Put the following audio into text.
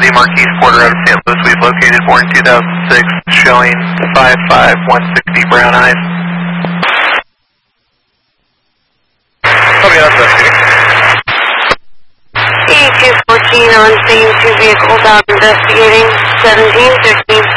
the Marquise Porter out of St. Louis. We've located born 2006, showing 55160 Brown Eyes. Copy, that's investigating. 8214 on scene, 2 vehicles out investigating, 1760.